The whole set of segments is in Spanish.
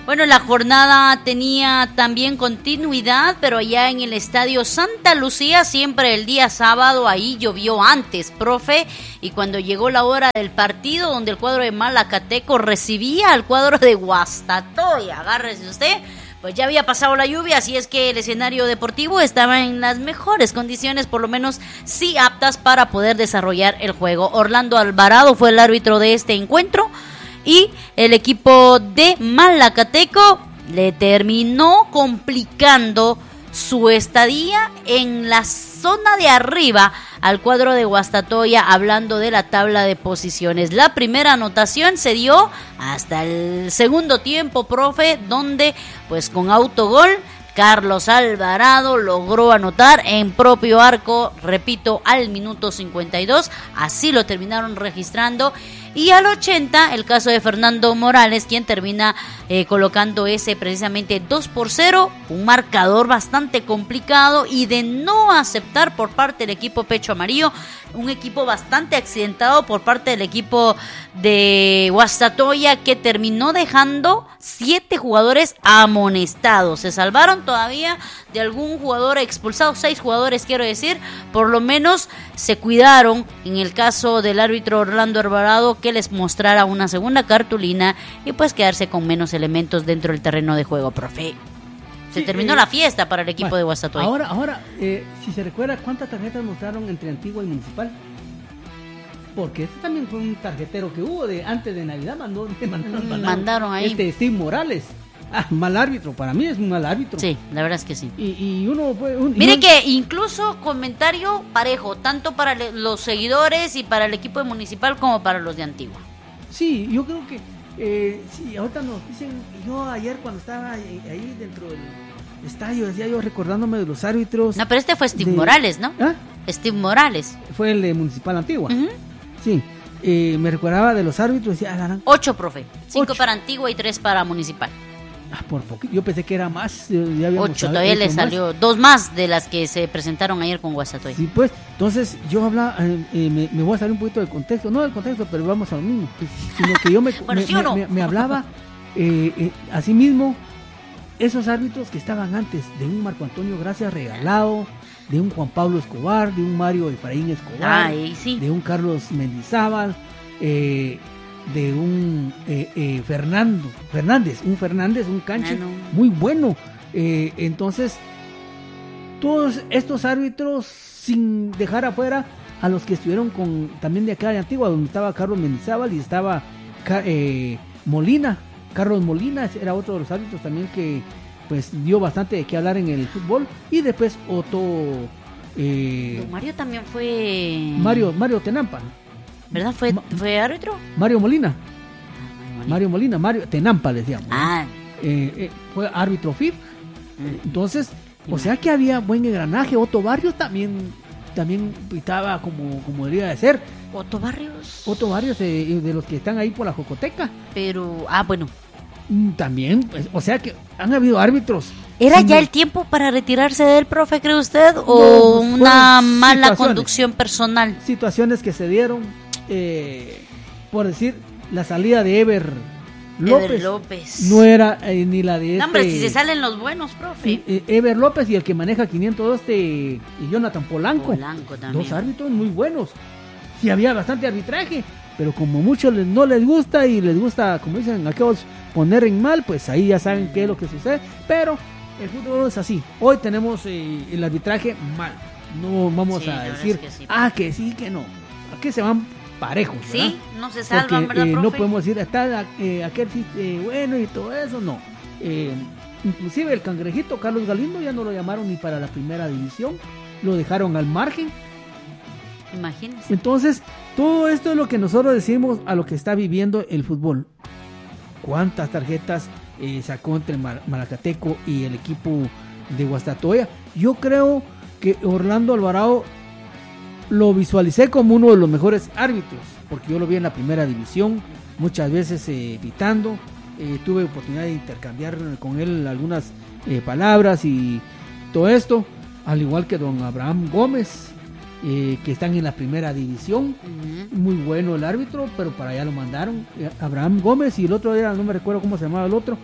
Bueno, la jornada tenía también continuidad, pero allá en el Estadio Santa Lucía, siempre el día sábado, ahí llovió antes, profe, y cuando llegó la hora del partido, donde el cuadro de Malacateco recibía al cuadro de Guastatoya, agárrese usted, pues ya había pasado la lluvia, así es que el escenario deportivo estaba en las mejores condiciones, por lo menos sí aptas para poder desarrollar el juego. Orlando Alvarado fue el árbitro de este encuentro, y el equipo de Malacateco le terminó complicando su estadía en la zona de arriba al cuadro de Guastatoya, hablando de la tabla de posiciones. La primera anotación se dio hasta el segundo tiempo, profe, donde pues con autogol Carlos Alvarado logró anotar en propio arco, repito, al minuto 52, así lo terminaron registrando. Y al 80, el caso de Fernando Morales, quien termina colocando ese precisamente 2-0, un marcador bastante complicado y de no aceptar por parte del equipo Pecho Amarillo, un equipo bastante accidentado por parte del equipo de Guastatoya, que terminó dejando 7 jugadores amonestados. Se salvaron todavía de algún jugador expulsado, 6 jugadores quiero decir, por lo menos se cuidaron en el caso del árbitro Orlando Alvarado, que les mostrara una segunda cartulina y pues quedarse con menos elementos dentro del terreno de juego, profe. Se terminó la fiesta para el equipo de Guastatoya. Ahora, si se recuerda, ¿cuántas tarjetas mostraron entre Antigua y Municipal? Porque este también fue un tarjetero que hubo antes de Navidad, mandaron ahí. Steve Morales. Mal árbitro, para mí es un mal árbitro. Sí, la verdad es que sí. Y uno Mire que incluso comentario parejo, tanto para los seguidores y para el equipo de Municipal como para los de Antigua. Sí, yo creo que sí, ahorita nos dicen, yo ayer cuando estaba ahí dentro del estadio, decía yo recordándome de los árbitros. No, pero este fue Steve Morales, ¿no? ¿Ah? Steve Morales. Fue el de Municipal Antigua. Uh-huh. Sí, me recordaba de los árbitros, decía 8, profe, 5 para Antigua y 3 para Municipal. Por poquito, yo pensé que era más. 8, todavía le salió 2 más de las que se presentaron ayer con Guastatoya. Sí, pues, entonces yo hablaba, me voy a salir un poquito del contexto, no del contexto, pero vamos a lo mismo, sino que yo bueno, ¿sí o no? me hablaba, así mismo, esos árbitros que estaban antes, de un Marco Antonio Gracia Regalado, de un Juan Pablo Escobar, de un Mario Efraín Escobar, sí, de un Carlos Mendizábal, de un Fernández, un canche muy bueno. Entonces, todos estos árbitros, sin dejar afuera a los que estuvieron también de acá de Antigua, donde estaba Carlos Mendizábal y estaba Molina. Carlos Molina era otro de los árbitros también que pues dio bastante de qué hablar en el fútbol. Y después Otto Mario también fue Mario Tenampa, ¿verdad? ¿Fue árbitro? Mario Molina, Mario Tenampa le decíamos. Fue árbitro FIF. Entonces, o sea que había buen engranaje. Otto Barrios también pitaba como debería de ser. Otto Barrios, de los que están ahí por la Jocoteca. Pero, bueno. También, pues, o sea que han habido árbitros. ¿Era ya el tiempo para retirarse del profe, cree usted? ¿O una mala conducción personal? Situaciones que se dieron, por decir, la salida de Ever López. No era ni la de hombre, si se salen los buenos, profe. Sí, Ever López y el que maneja 502 y Jonathan Polanco. También. 2 árbitros muy buenos. Sí, había bastante arbitraje, pero como muchos no les gusta y les gusta, como dicen aquellos, poner en mal, pues ahí ya saben qué es lo que sucede. Pero el fútbol es así. Hoy tenemos el arbitraje mal. No vamos a decir, que sí, que no. Aquí se van parejos, ¿verdad? Sí, no se salvan, ¿verdad, profe? No podemos decir, está aquel bueno y todo eso, no. Inclusive el cangrejito Carlos Galindo ya no lo llamaron ni para la primera división. Lo dejaron al margen. Imagínense. Entonces, todo esto es lo que nosotros decimos a lo que está viviendo el fútbol. ¿Cuántas tarjetas sacó entre Malacateco y el equipo de Guastatoya? Yo creo que Orlando Alvarado lo visualicé como uno de los mejores árbitros, porque yo lo vi en la primera división, muchas veces pitando. Tuve oportunidad de intercambiar con él algunas palabras y todo esto, al igual que don Abraham Gómez, que están en la primera división. Muy bueno el árbitro, pero para allá lo mandaron. Abraham Gómez y el otro era, no me recuerdo cómo se llamaba el otro,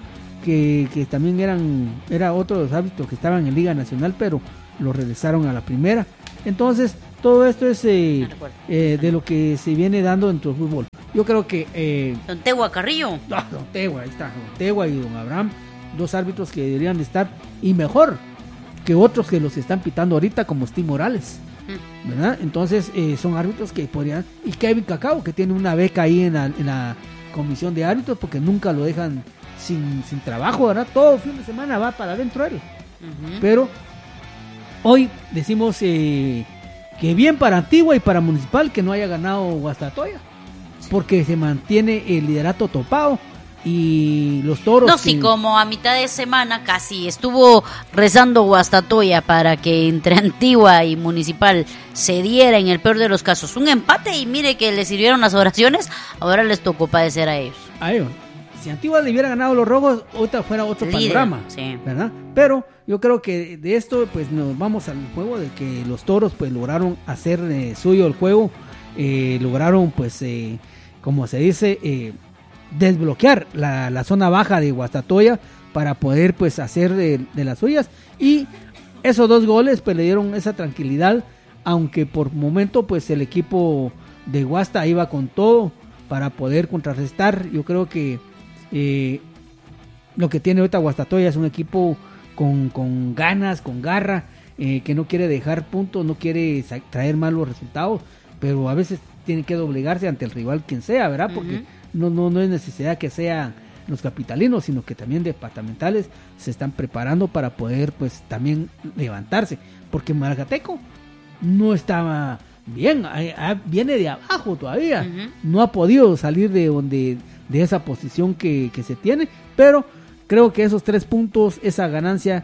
que también era otro de los árbitros que estaban en Liga Nacional, pero lo regresaron a la primera. Entonces, todo esto es de lo que se viene dando dentro del fútbol. Yo creo que... Don Tegua Carrillo. Don Tegua, ahí está, Don Tegua y Don Abraham, dos árbitros que deberían de estar, y mejor que otros que los están pitando ahorita, como Steve Morales, ¿verdad? Entonces, son árbitros que podrían... Y Kevin Cacao, que tiene una beca ahí en la comisión de árbitros, porque nunca lo dejan sin trabajo, ¿verdad? Todo fin de semana va para adentro él. Pero hoy decimos que bien para Antigua y para Municipal que no haya ganado Guastatoya, porque se mantiene el liderato topado. Y los Toros... No, sí, como a mitad de semana casi estuvo rezando Guastatoya para que entre Antigua y Municipal se diera, en el peor de los casos, un empate, y mire que le sirvieron las oraciones, ahora les tocó padecer a ellos. Si Antigua le hubiera ganado los Rojos, ahorita fuera otro panorama, sí, ¿verdad? Pero yo creo que de esto pues nos vamos al juego de que los Toros pues lograron hacer suyo el juego, lograron pues como se dice... desbloquear la zona baja de Guastatoya para poder pues hacer de las suyas, y esos 2 goles pues le dieron esa tranquilidad, aunque por momento pues el equipo de Guasta iba con todo para poder contrarrestar. Yo creo que lo que tiene ahorita Guastatoya es un equipo con ganas, con garra, que no quiere dejar puntos, no quiere traer malos resultados, pero a veces tiene que doblegarse ante el rival quien sea, ¿verdad? Porque no es necesidad que sean los capitalinos, sino que también departamentales se están preparando para poder pues también levantarse, porque Malacateco no estaba bien, viene de abajo todavía, no ha podido salir de esa posición que se tiene, pero creo que esos 3 puntos, esa ganancia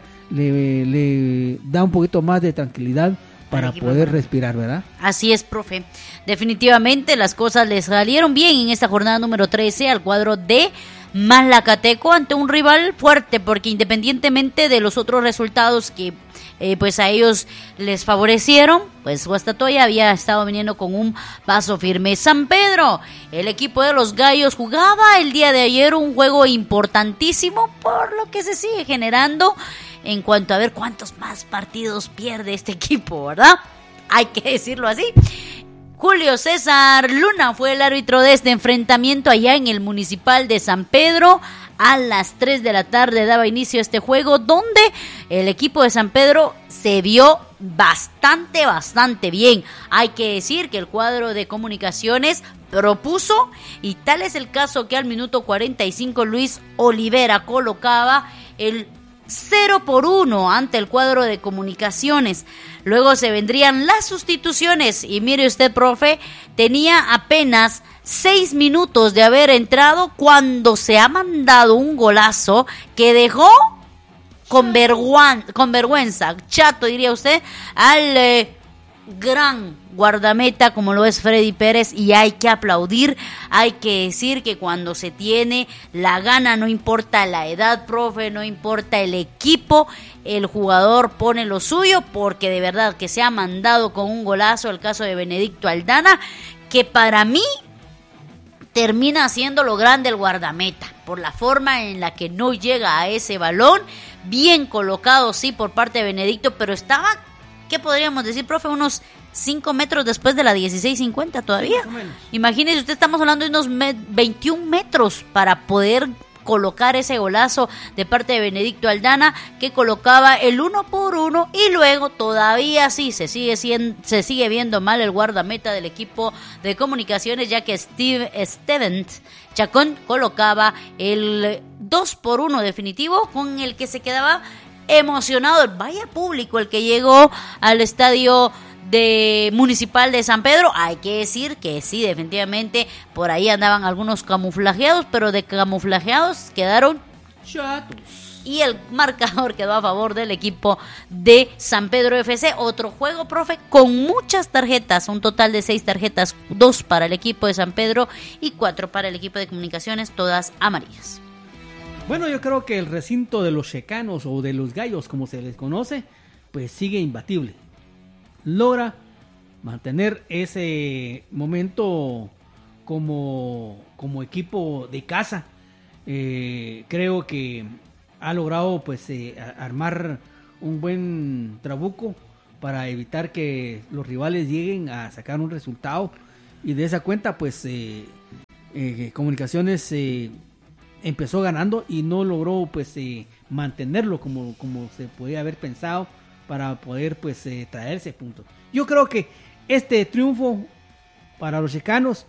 le da un poquito más de tranquilidad para poder respirar, ¿verdad? Así es, profe. Definitivamente las cosas les salieron bien en esta jornada número 13 al cuadro de Malacateco ante un rival fuerte, porque independientemente de los otros resultados que pues a ellos les favorecieron, pues Guastatoya había estado viniendo con un paso firme. San Pedro, el equipo de los Gallos jugaba el día de ayer un juego importantísimo, por lo que se sigue generando en cuanto a ver cuántos más partidos pierde este equipo, ¿verdad? Hay que decirlo así. Julio César Luna fue el árbitro de este enfrentamiento allá en el Municipal de San Pedro. A las 3 de la tarde daba inicio a este juego, donde el equipo de San Pedro se vio bastante bien. Hay que decir que el cuadro de Comunicaciones propuso, y tal es el caso que al minuto 45 Luis Olivera colocaba el 0-1 ante el cuadro de Comunicaciones. Luego se vendrían las sustituciones, y mire usted, profe, tenía apenas 6 minutos de haber entrado cuando se ha mandado un golazo que dejó con vergüenza, chato diría usted, al gran guardameta como lo es Freddy Pérez, y hay que aplaudir, hay que decir que cuando se tiene la gana, no importa la edad, profe, no importa el equipo, el jugador pone lo suyo, porque de verdad que se ha mandado con un golazo el caso de Benedicto Aldana, que para mí termina siendo lo grande el guardameta, por la forma en la que no llega a ese balón, bien colocado sí por parte de Benedicto, pero estaba, ¿qué podríamos decir, profe? Unos 5 metros después de la 16:50 todavía. Sí, imagínese usted, estamos hablando de unos 21 metros para poder colocar ese golazo de parte de Benedicto Aldana, que colocaba el 1-1, y luego todavía sí se sigue viendo mal el guardameta del equipo de Comunicaciones, ya que Steven Chacón colocaba el 2-1 definitivo, con el que se quedaba emocionado el vaya público el que llegó al estadio de Municipal de San Pedro. Hay que decir que sí, definitivamente por ahí andaban algunos camuflajeados, pero de camuflajeados quedaron chatos, y el marcador quedó a favor del equipo de San Pedro FC. Otro juego, profe, con muchas tarjetas, un total de 6 tarjetas, 2 para el equipo de San Pedro y 4 para el equipo de Comunicaciones, todas amarillas. Bueno, yo creo que el recinto de los checanos, o de los gallos como se les conoce, pues sigue imbatible. Logra mantener ese momento como equipo de casa. Creo que ha logrado pues armar un buen trabuco para evitar que los rivales lleguen a sacar un resultado, y de esa cuenta pues Comunicaciones empezó ganando y no logró pues mantenerlo como se podía haber pensado para poder pues traerse puntos. Yo creo que este triunfo para los checanos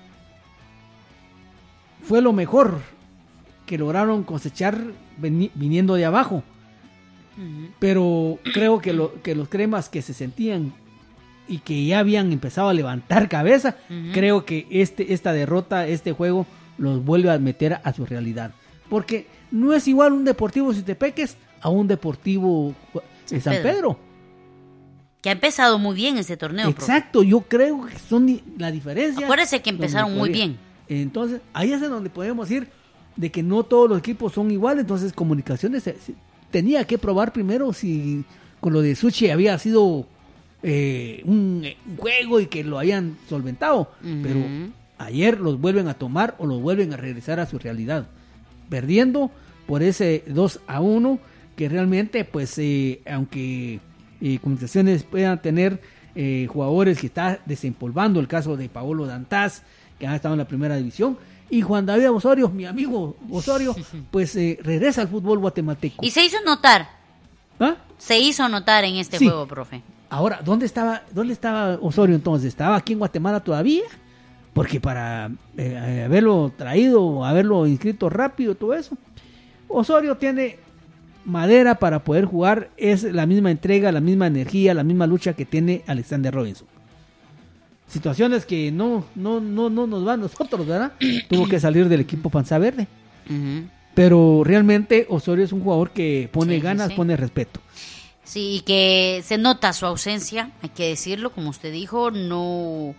fue lo mejor que lograron cosechar viniendo de abajo. Pero creo que los cremas que se sentían y que ya habían empezado a levantar cabeza, creo que esta derrota, este juego, los vuelve a meter a su realidad. Porque no es igual un Deportivo Sitepeques a un Deportivo San Pedro. Que ha empezado muy bien este torneo. Exacto, profe. Yo creo que son la diferencia. Acuérdense que empezaron muy bien. Entonces, ahí es donde podemos decir de que no todos los equipos son iguales. Entonces, Comunicaciones tenía que probar primero si con lo de Suchi había sido un juego y que lo hayan solventado. Pero ayer los vuelven a tomar o los vuelven a regresar a su realidad, perdiendo por ese 2-1, que realmente, pues, aunque Comunicaciones puedan tener jugadores que está desempolvando, el caso de Paolo Dantas, que ha estado en la primera división, y Juan David Osorio, mi amigo Osorio, pues regresa al fútbol guatemalteco. Y se hizo notar. ¿Ah? Se hizo notar en este juego, profe. Ahora, ¿dónde estaba Osorio entonces? ¿Estaba aquí en Guatemala todavía? Porque para haberlo traído, haberlo inscrito rápido, todo eso, Osorio tiene madera para poder jugar. Es la misma entrega, la misma energía, la misma lucha que tiene Alexander Robinson. Situaciones que no nos van a nosotros, ¿verdad? Tuvo que salir del equipo Panza Verde. Pero realmente Osorio es un jugador que pone ganas, pone respeto. Sí, y que se nota su ausencia, hay que decirlo, como usted dijo, no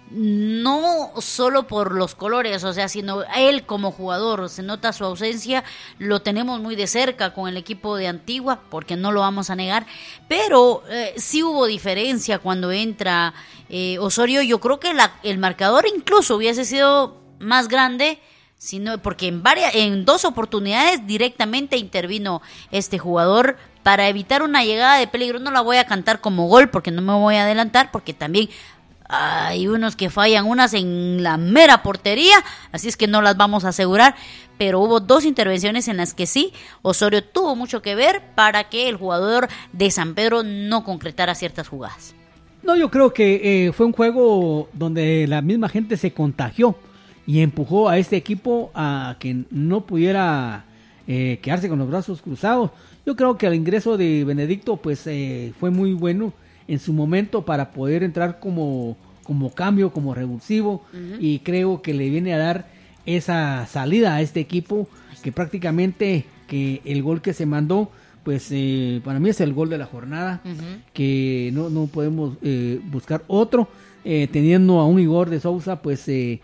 solo por los colores, o sea, sino él como jugador, se nota su ausencia, lo tenemos muy de cerca con el equipo de Antigua, porque no lo vamos a negar, pero sí hubo diferencia cuando entra Osorio. Yo creo que el marcador incluso hubiese sido más grande, sino porque en dos oportunidades directamente intervino este jugador para evitar una llegada de peligro. No la voy a cantar como gol porque no me voy a adelantar, porque también hay unos que fallan unas en la mera portería, así es que no las vamos a asegurar, pero hubo dos intervenciones en las que sí, Osorio tuvo mucho que ver para que el jugador de San Pedro no concretara ciertas jugadas. No, yo creo que fue un juego donde la misma gente se contagió y empujó a este equipo a que no pudiera quedarse con los brazos cruzados. Yo creo que el ingreso de Benedicto pues fue muy bueno en su momento para poder entrar como cambio, como revulsivo, y creo que le viene a dar esa salida a este equipo, que prácticamente que el gol que se mandó, pues para mí es el gol de la jornada, que no podemos buscar otro, teniendo a un Igor de Sousa, pues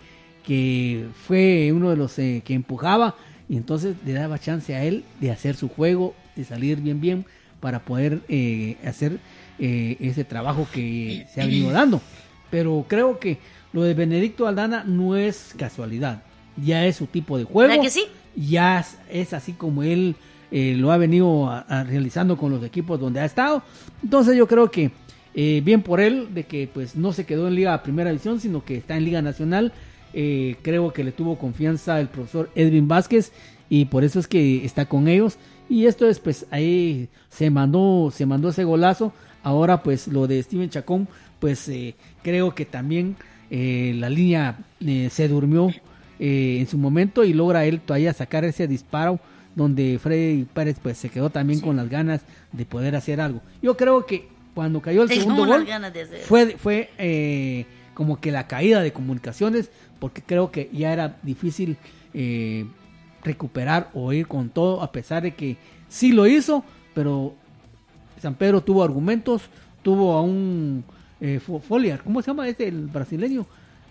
que fue uno de los que empujaba, y entonces le daba chance a él de hacer su juego, de salir bien para poder hacer ese trabajo que se ha venido dando. Pero creo que lo de Benedicto Aldana no es casualidad, ya es su tipo de juego. ¿Verdad que sí? Ya es así como él lo ha venido realizando con los equipos donde ha estado. Entonces yo creo que bien por él, de que pues no se quedó en Liga Primera División, sino que está en Liga Nacional. Creo que le tuvo confianza el profesor Edwin Vázquez, y por eso es que está con ellos. Y esto es, pues, ahí se mandó ese golazo. Ahora, pues, lo de Steven Chacón, pues, creo que también la línea se durmió en su momento, y logra él todavía sacar ese disparo donde Freddy Pérez, pues, se quedó también con las ganas de poder hacer algo. Yo creo que cuando cayó el segundo gol, fue como que la caída de Comunicaciones, porque creo que ya era difícil recuperar o ir con todo, a pesar de que sí lo hizo, pero San Pedro tuvo argumentos, tuvo a un Foliar, ¿cómo se llama el brasileño?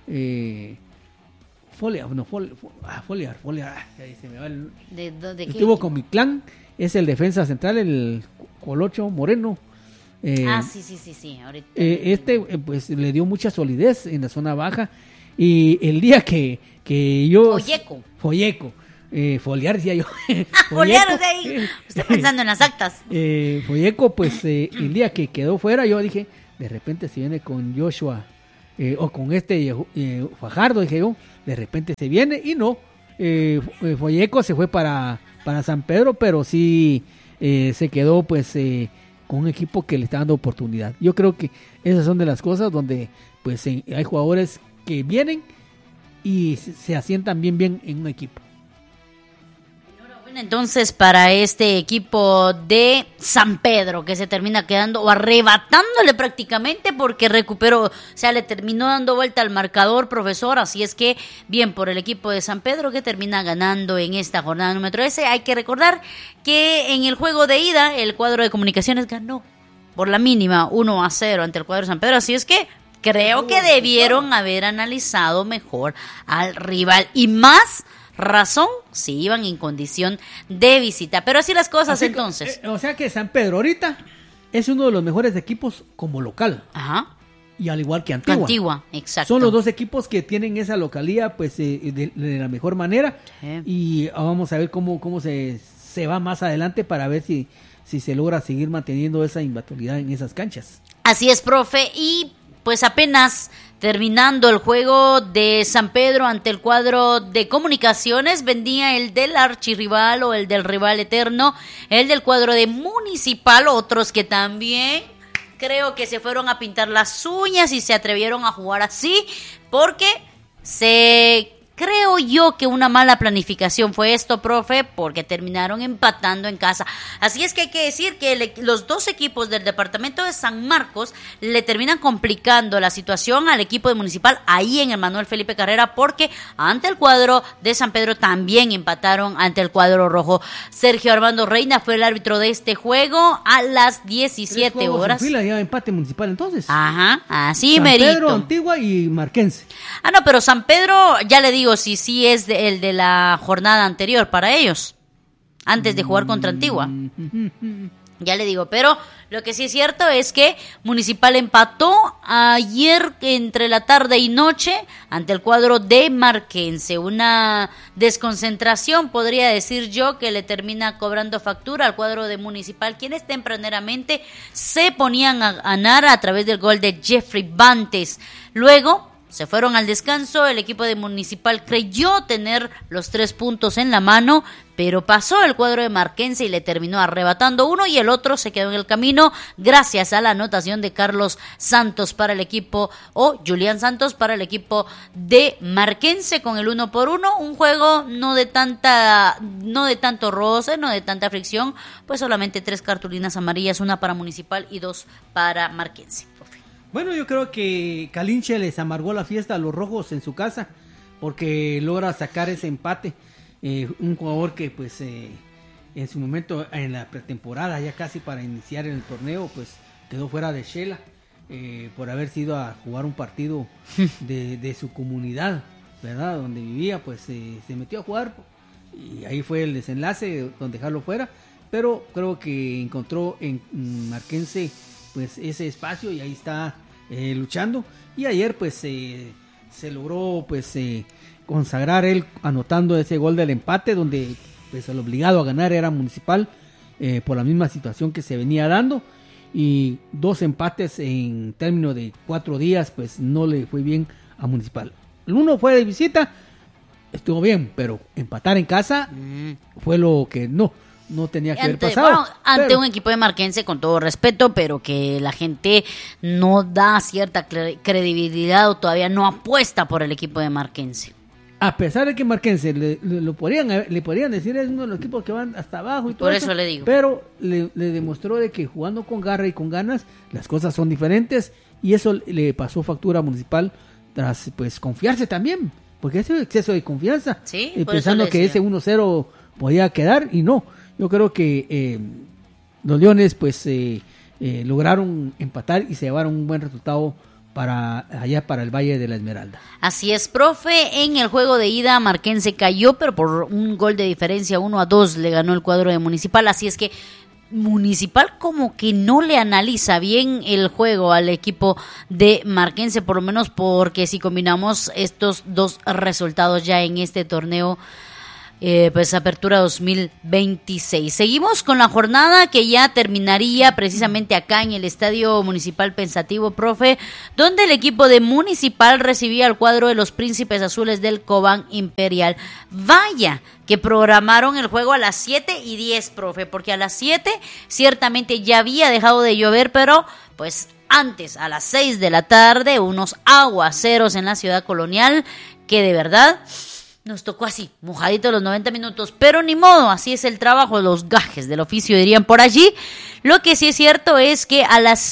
Foliar, ahí se me va ¿De qué? Estuvo con mi clan, es el defensa central, el Colocho Moreno. Sí. Ahorita. Pues le dio mucha solidez en la zona baja, y el día que yo... Folleco. foliar, decía yo. Foliar, o sea, ahí, usted pensando en las actas. Folleco, pues el día que quedó fuera, yo dije, de repente se viene con Joshua, o con Fajardo, dije yo, de repente se viene, y no. Folleco se fue para San Pedro, pero sí se quedó pues con un equipo que le está dando oportunidad. Yo creo que esas son de las cosas donde pues hay jugadores que vienen y se asientan bien en un equipo. Entonces, para este equipo de San Pedro, que se termina quedando o arrebatándole prácticamente porque recuperó, o sea, le terminó dando vuelta al marcador, profesor. Así es que, bien por el equipo de San Pedro, que termina ganando en esta jornada número 13. Hay que recordar que en el juego de ida, el cuadro de Comunicaciones ganó por la mínima 1-0 ante el cuadro de San Pedro. Así es que creo que debieron haber analizado mejor al rival, y más razón si iban en condición de visita. Pero así las cosas, así entonces. O sea que San Pedro ahorita es uno de los mejores equipos como local. Ajá. Y al igual que Antigua. Antigua, exacto. Son los dos equipos que tienen esa localía pues de la mejor manera. Sí. Y vamos a ver cómo se va más adelante para ver si se logra seguir manteniendo esa imbatibilidad en esas canchas. Así es, profe. Y pues apenas terminando el juego de San Pedro ante el cuadro de Comunicaciones, vendía el del archirrival o el del rival eterno, el del cuadro de Municipal, otros que también creo que se fueron a pintar las uñas y se atrevieron a jugar así, porque creo yo que una mala planificación fue esto, profe, porque terminaron empatando en casa. Así es que hay que decir que los dos equipos del departamento de San Marcos le terminan complicando la situación al equipo de Municipal ahí en el Manuel Felipe Carrera, porque ante el cuadro de San Pedro también empataron ante el cuadro rojo. Sergio Armando Reina fue el árbitro de este juego a las 17 horas. En fila ya empate Municipal entonces. Ajá, así San merito. San Pedro, Antigua y Marquense. No, pero San Pedro, ya le digo, sí es el de la jornada anterior para ellos, antes de jugar contra Antigua. Ya le digo, pero lo que sí es cierto es que Municipal empató ayer entre la tarde y noche ante el cuadro de Marquense. Una desconcentración, podría decir yo, que le termina cobrando factura al cuadro de Municipal, quienes tempraneramente se ponían a ganar a través del gol de Jeffrey Bantes. Luego se fueron al descanso, el equipo de Municipal creyó tener los 3 puntos en la mano, pero pasó el cuadro de Marquense y le terminó arrebatando uno, y el otro se quedó en el camino gracias a la anotación de Carlos Santos para el equipo, o Julián Santos para el equipo de Marquense, con el 1-1, un juego no de tanto roce, no de tanta fricción, pues solamente 3 cartulinas amarillas, 1 para Municipal y 2 para Marquense. Bueno, yo creo que Calinche les amargó la fiesta a los rojos en su casa, porque logra sacar ese empate. Un jugador que pues en su momento en la pretemporada, ya casi para iniciar el torneo, pues quedó fuera de Shela por haber sido a jugar un partido de su comunidad, ¿verdad? Donde vivía, pues se metió a jugar y ahí fue el desenlace donde dejarlo fuera, pero creo que encontró en Marquense pues ese espacio y ahí está luchando, y ayer pues se logró pues consagrar él anotando ese gol del empate, donde pues el obligado a ganar era Municipal por la misma situación que se venía dando, y 2 empates en término de 4 días pues no le fue bien a Municipal. El uno fue de visita, estuvo bien, pero empatar en casa fue lo que no tenía que haber pasado. Bueno, ante un equipo de Marquense, con todo respeto, pero que la gente no da cierta credibilidad o todavía no apuesta por el equipo de Marquense. A pesar de que Marquense le podrían decir es uno de los equipos que van hasta abajo y todo por eso le digo. Pero le demostró de que jugando con garra y con ganas las cosas son diferentes, y eso le pasó factura a Municipal tras pues confiarse también, porque ese exceso de confianza, sí, pensando que ese 1-0 podía quedar, y no. Yo creo que los Leones pues lograron empatar y se llevaron un buen resultado para el Valle de la Esmeralda. Así es, profe. En el juego de ida Marquense cayó, pero por un gol de diferencia, 1-2 le ganó el cuadro de Municipal. Así es que Municipal como que no le analiza bien el juego al equipo de Marquense, por lo menos porque si combinamos estos 2 resultados ya en este torneo pues apertura 2026. Seguimos con la jornada que ya terminaría precisamente acá en el Estadio Municipal Pensativo, profe, donde el equipo de Municipal recibía al cuadro de los Príncipes Azules del Cobán Imperial. Vaya que programaron el juego a las 7:10, profe, porque a las 7 ciertamente ya había dejado de llover, pero pues antes, a las 6 de la tarde, unos aguaceros en la ciudad colonial, que de verdad nos tocó así, mojadito los 90 minutos, pero ni modo, así es el trabajo, los gajes del oficio, dirían por allí. Lo que sí es cierto es que a las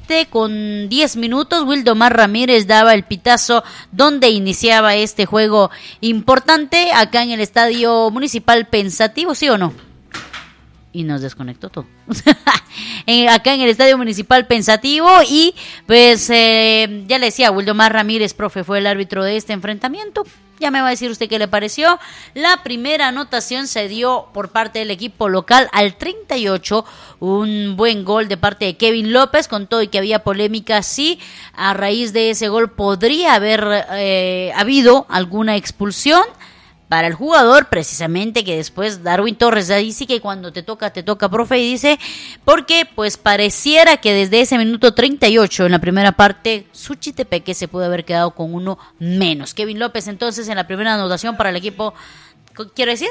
7:10, Wildomar Ramírez daba el pitazo donde iniciaba este juego importante acá en el Estadio Municipal Pensativo, ¿sí o no? Y nos desconectó todo. Acá en el Estadio Municipal Pensativo y pues ya le decía, Wildomar Ramírez, profe, fue el árbitro de este enfrentamiento. Ya me va a decir usted qué le pareció. La primera anotación se dio por parte del equipo local al 38, un buen gol de parte de Kevin López, con todo y que había polémica, sí, a raíz de ese gol podría haber habido alguna expulsión para el jugador, precisamente, que después Darwin Torres, ahí sí que cuando te toca, profe, y dice, porque pues pareciera que desde ese minuto 38 en la primera parte, Suchitepeque se pudo haber quedado con uno menos. Kevin López entonces en la primera anotación para el equipo, ¿quiero decir?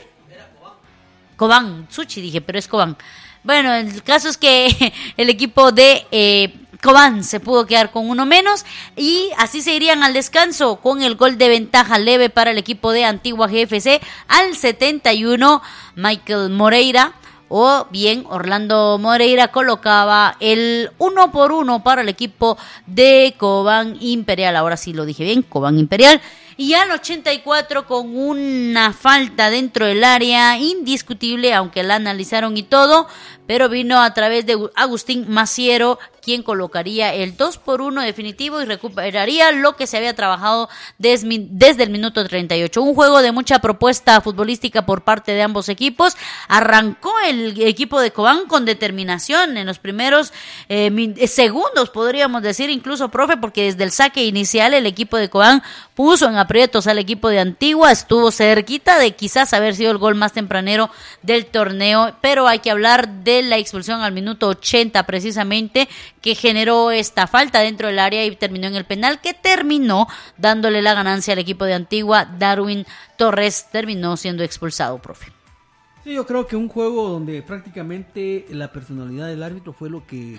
Cobán, Suchi dije, pero es Cobán. Bueno, el caso es que el equipo de Cobán se pudo quedar con uno menos y así se irían al descanso con el gol de ventaja leve para el equipo de Antigua GFC al 71. Michael Moreira, o bien Orlando Moreira, colocaba el 1-1 para el equipo de Cobán Imperial. Ahora sí lo dije bien, Cobán Imperial. Y al 84, con una falta dentro del área indiscutible, aunque la analizaron y todo, pero vino a través de Agustín Maciero, quien colocaría el 2-1 definitivo y recuperaría lo que se había trabajado desde el minuto 38. Un juego de mucha propuesta futbolística por parte de ambos equipos. Arrancó el equipo de Cobán con determinación en los primeros segundos, podríamos decir incluso, profe, porque desde el saque inicial el equipo de Cobán puso en aprietos al equipo de Antigua, estuvo cerquita de quizás haber sido el gol más tempranero del torneo, pero hay que hablar de la expulsión al minuto 80 precisamente, que generó esta falta dentro del área y terminó en el penal, que terminó dándole la ganancia al equipo de Antigua. Darwin Torres terminó siendo expulsado, profe. Sí, yo creo que un juego donde prácticamente la personalidad del árbitro fue lo que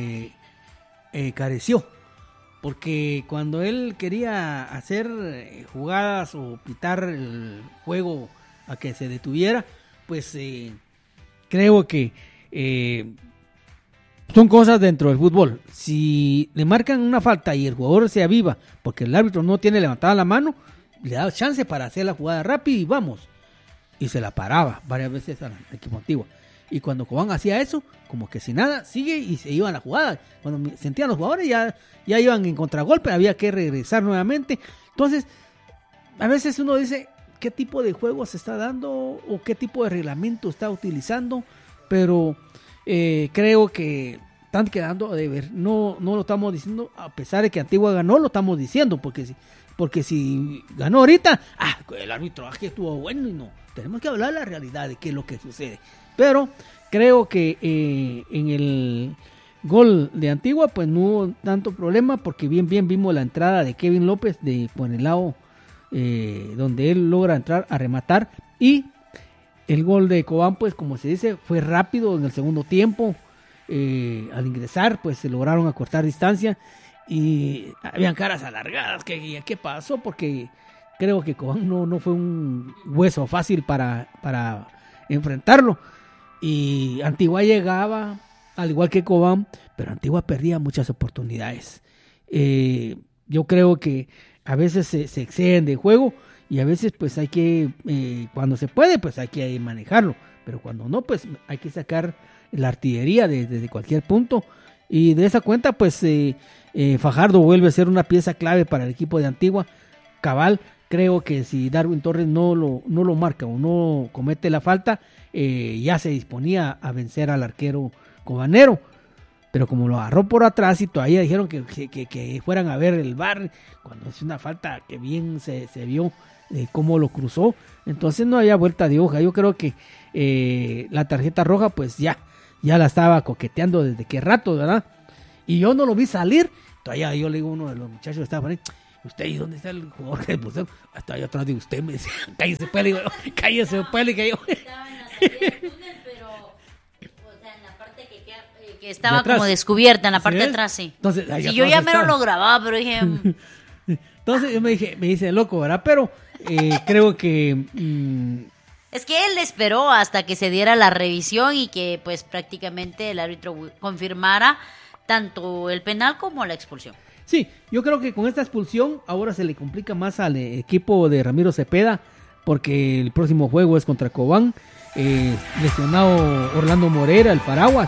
careció, porque cuando él quería hacer jugadas o pitar el juego a que se detuviera, pues creo que son cosas dentro del fútbol. Si le marcan una falta y el jugador se aviva porque el árbitro no tiene levantada la mano, le da chance para hacer la jugada rápida y vamos. Y se la paraba varias veces al equipo Antigua. Y cuando Cobán hacía eso, como que sin nada, sigue y se iban a la jugada. Cuando sentían los jugadores ya iban en contragolpe, había que regresar nuevamente. Entonces, a veces uno dice, ¿qué tipo de juego se está dando o qué tipo de reglamento está utilizando? Pero creo que están quedando a deber. No lo estamos diciendo, a pesar de que Antigua ganó, lo estamos diciendo, porque si ganó ahorita, el arbitraje estuvo bueno y no. Tenemos que hablar de la realidad de qué es lo que sucede. Pero creo que en el gol de Antigua pues no hubo tanto problema, porque bien vimos la entrada de Kevin López por el lado donde él logra entrar a rematar, y el gol de Cobán, pues como se dice, fue rápido en el segundo tiempo. Al ingresar pues se lograron acortar distancia y habían caras alargadas. ¿Qué pasó? Porque creo que Cobán no fue un hueso fácil para enfrentarlo, y Antigua llegaba al igual que Cobán, pero Antigua perdía muchas oportunidades. Yo creo que a veces se exceden de juego y a veces pues hay que, cuando se puede, pues hay que manejarlo, pero cuando no, pues hay que sacar la artillería desde cualquier punto, y de esa cuenta pues Fajardo vuelve a ser una pieza clave para el equipo de Antigua. Cabal, creo que si Darwin Torres no lo marca o no comete la falta, ya se disponía a vencer al arquero cobanero, pero como lo agarró por atrás y todavía dijeron que fueran a ver el VAR, cuando es una falta que bien se vio cómo lo cruzó. Entonces no había vuelta de hoja. Yo creo que la tarjeta roja pues ya la estaba coqueteando desde qué rato, ¿verdad? Y yo no lo vi salir. Todavía yo le digo a uno de los muchachos que estaba por ahí, ¿usted y dónde está el jugador que pusieron? Hasta allá atrás de usted, me decía, cállese pele, cállese pele, que yo... Estaba en la salida del túnel, pero o sea, en la parte que estaba como descubierta, en la parte de atrás, sí. Entonces, sí, yo ya me lo grababa, pero dije... Entonces yo me dice loco, ¿verdad? Pero creo que... Es que él esperó hasta que se diera la revisión y que pues prácticamente el árbitro confirmara tanto el penal como la expulsión. Sí, yo creo que con esta expulsión ahora se le complica más al equipo de Ramiro Cepeda, porque el próximo juego es contra Cobán, lesionado Orlando Morera, el paraguas,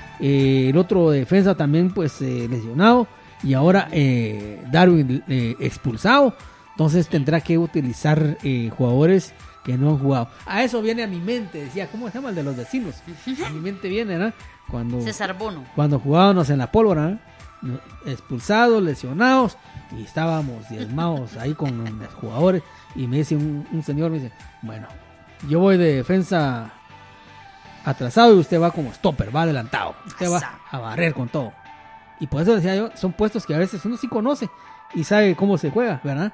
el otro defensa también pues lesionado, y ahora Darwin expulsado, entonces tendrá que utilizar jugadores que no han jugado. A eso viene a mi mente, decía, ¿cómo se llama el de los vecinos? A mi mente viene, ¿no? César Bono. Cuando jugábamos en la pólvora, ¿no? Expulsados, lesionados, y estábamos diezmados ahí con los jugadores, y me dice un señor, me dice, bueno, yo voy de defensa atrasado y usted va como stopper, va adelantado, usted va a barrer con todo. Y por eso decía yo, son puestos que a veces uno sí conoce y sabe cómo se juega, ¿verdad?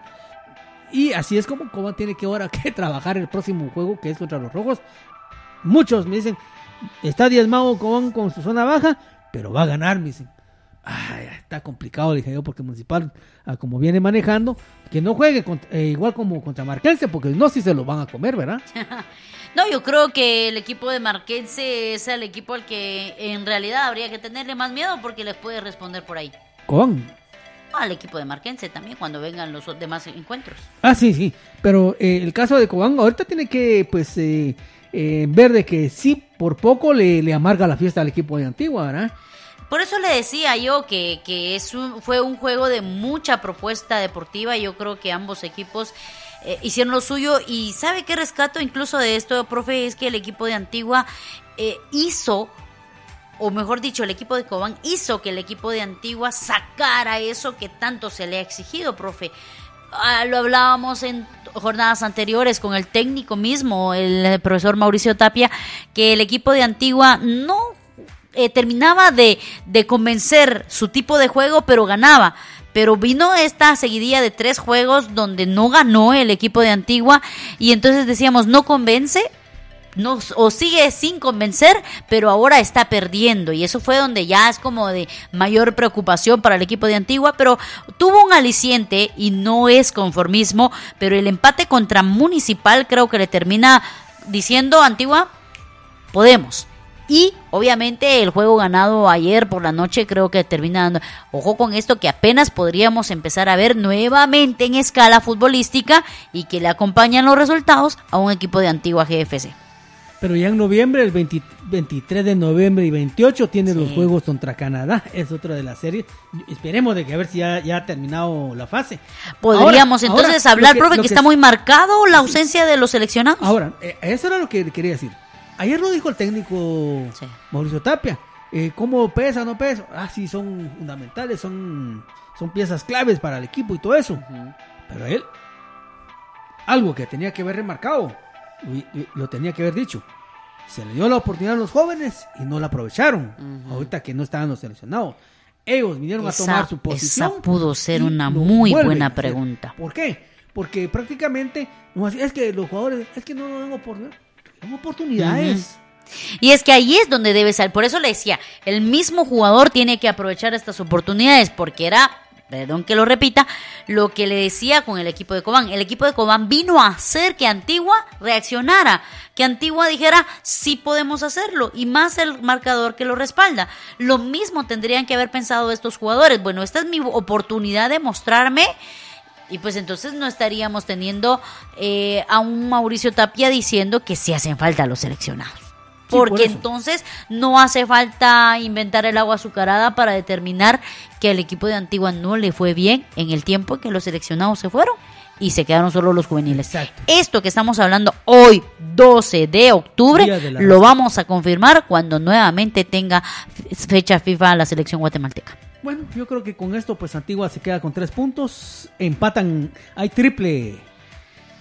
Y así es como Cobán tiene que ahora que trabajar el próximo juego, que es contra los Rojos. Muchos me dicen, está diezmado Cobán con su zona baja, pero va a ganar, me dicen. Ay, está complicado, dije yo, porque Municipal, como viene manejando, que no juegue igual como contra Marquense, porque no, si se lo van a comer, ¿verdad? No, yo creo que el equipo de Marquense es el equipo al que en realidad habría que tenerle más miedo, porque les puede responder por ahí. Cobán. Al equipo de Marquense también, cuando vengan los demás encuentros. Ah, sí, pero el caso de Cobán ahorita tiene que, pues, ver de que sí, por poco le amarga la fiesta al equipo de Antigua, ¿verdad? Por eso le decía yo que fue un juego de mucha propuesta deportiva. Yo creo que ambos equipos hicieron lo suyo. Y ¿sabe qué rescato incluso de esto, profe? Es que el equipo de Antigua hizo, o mejor dicho, el equipo de Cobán hizo que el equipo de Antigua sacara eso que tanto se le ha exigido, profe. Lo hablábamos en jornadas anteriores con el técnico mismo, el profesor Mauricio Tapia, que el equipo de Antigua no terminaba de convencer su tipo de juego, pero ganaba. Pero vino esta seguidilla de 3 juegos donde no ganó el equipo de Antigua, y entonces decíamos, no convence, no, o sigue sin convencer, pero ahora está perdiendo, y eso fue donde ya es como de mayor preocupación para el equipo de Antigua. Pero tuvo un aliciente y no es conformismo, pero el empate contra Municipal creo que le termina diciendo, Antigua, podemos. Y obviamente el juego ganado ayer por la noche creo que termina dando, ojo con esto, que apenas podríamos empezar a ver nuevamente en escala futbolística y que le acompañan los resultados a un equipo de Antigua GFC. Pero ya en noviembre, el 23 de noviembre y 28 tiene los juegos contra Canadá, es otra de las series. Esperemos de que a ver si ya ha terminado la fase. Podríamos entonces hablar, profe, que está muy marcado la ausencia de los seleccionados. Ahora, eso era lo que quería decir. Ayer lo dijo el técnico Mauricio Tapia. ¿Cómo pesa, no pesa? Sí, son fundamentales, son piezas claves para el equipo y todo eso. Uh-huh. Pero él, algo que tenía que haber remarcado, lo tenía que haber dicho. Se le dio la oportunidad a los jóvenes y no la aprovecharon. Uh-huh. Ahorita que no estaban los seleccionados. Ellos vinieron a tomar su posición. Esa pudo ser una muy buena pregunta. ¿Por qué? Porque prácticamente, es que los jugadores, es que no dan oportunidades. Uh-huh. Y es que ahí es donde debe ser. Por eso le decía, el mismo jugador tiene que aprovechar estas oportunidades, porque era, perdón que lo repita, lo que le decía con el equipo de Cobán. El equipo de Cobán vino a hacer que Antigua reaccionara, que Antigua dijera, sí podemos hacerlo, y más el marcador que lo respalda. Lo mismo tendrían que haber pensado estos jugadores. Bueno, esta es mi oportunidad de mostrarme. Y pues entonces no estaríamos teniendo a un Mauricio Tapia diciendo que sí hacen falta los seleccionados. Porque entonces no hace falta inventar el agua azucarada para determinar que al equipo de Antigua no le fue bien en el tiempo en que los seleccionados se fueron y se quedaron solo los juveniles. Exacto. Esto que estamos hablando hoy, 12 de octubre, lo vamos a confirmar cuando nuevamente tenga fecha FIFA la selección guatemalteca. Bueno, yo creo que con esto pues Antigua se queda con 3 puntos, empatan, hay triple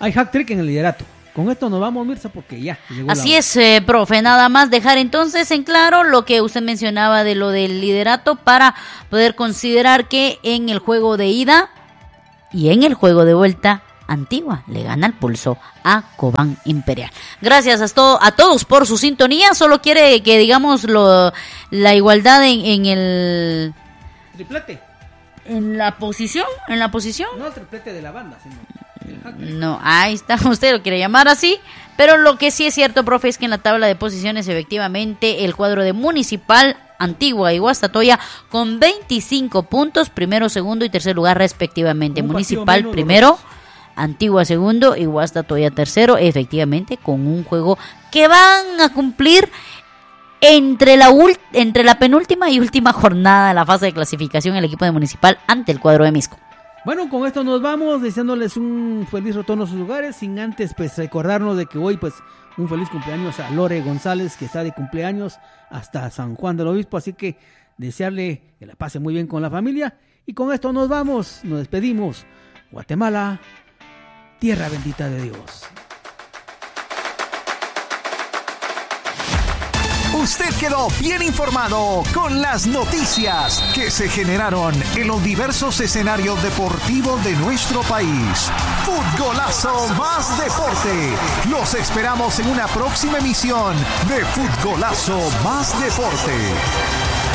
hay hat-trick en el liderato. Con esto nos vamos, Mirza, porque ya llegó la hora. Así es, profe, nada más dejar entonces en claro lo que usted mencionaba de lo del liderato para poder considerar que en el juego de ida y en el juego de vuelta, Antigua le gana el pulso a Cobán Imperial. Gracias a todos por su sintonía. Solo quiere que digamos la igualdad en el... Triplete. ¿En la posición? No el triplete de la banda, sino... No, ahí está, usted lo quiere llamar así, pero lo que sí es cierto, profe, es que en la tabla de posiciones efectivamente el cuadro de Municipal, Antigua y Guastatoya con 25 puntos, primero, segundo y tercer lugar respectivamente. Municipal primero, Antigua segundo y Guastatoya tercero, efectivamente con un juego que van a cumplir entre la penúltima y última jornada de la fase de clasificación el equipo de Municipal ante el cuadro de Misco. Bueno, con esto nos vamos, deseándoles un feliz retorno a sus lugares, sin antes pues recordarnos de que hoy pues un feliz cumpleaños a Lore González, que está de cumpleaños hasta San Juan del Obispo, así que desearle que la pase muy bien con la familia, y con esto nos vamos, nos despedimos. Guatemala, tierra bendita de Dios. Usted quedó bien informado con las noticias que se generaron en los diversos escenarios deportivos de nuestro país. Futgolazo más deporte. Los esperamos en una próxima emisión de Futgolazo más deporte.